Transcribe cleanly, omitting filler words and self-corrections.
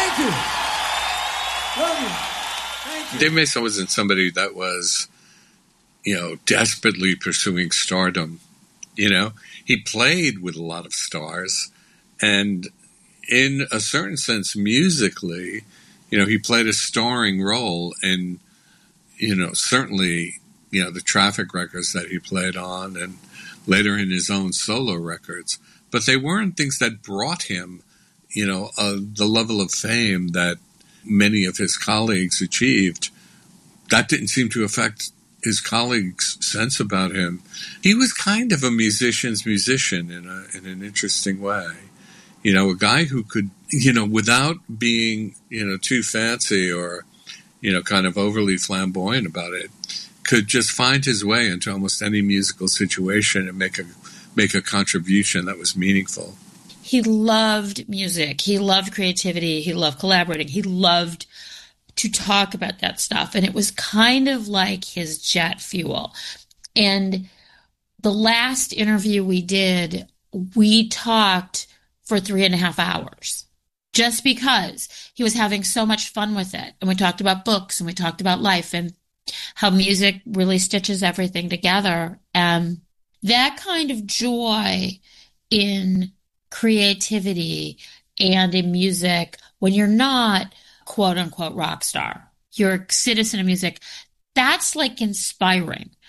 Thank you. Love you. Thank you. Dave Mason wasn't somebody that was, desperately pursuing stardom. He played with a lot of stars, and in a certain sense, musically, he played a starring role in, certainly, the Traffic records that he played on, and later in his own solo records. But they weren't things that brought him, the level of fame that many of his colleagues achieved. That didn't seem to affect his colleagues' sense about him. He was kind of a musician's musician in an interesting way. A guy who could, without being, too fancy or, kind of overly flamboyant about it, could just find his way into almost any musical situation and make a contribution that was meaningful. He loved music. He loved creativity. He loved collaborating. He loved to talk about that stuff. And it was kind of like his jet fuel. And the last interview we did, we talked for 3.5 hours just because he was having so much fun with it. And we talked about books and we talked about life and how music really stitches everything together. And that kind of joy in creativity and in music, when you're not quote unquote rock star, you're a citizen of music, that's like inspiring.